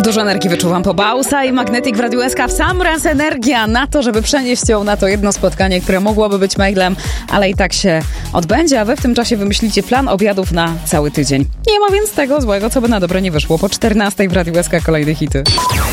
Dużo energii wyczuwam po Bausa i Magnetic w Radiu SK. W sam raz energia na to, żeby przenieść ją na to jedno spotkanie, które mogłoby być mailem, ale i tak się odbędzie, a wy w tym czasie wymyślicie plan obiadów na cały tydzień. Nie ma więc tego złego, co by na dobre nie wyszło. Po 14 w Radiu SK kolejne hity.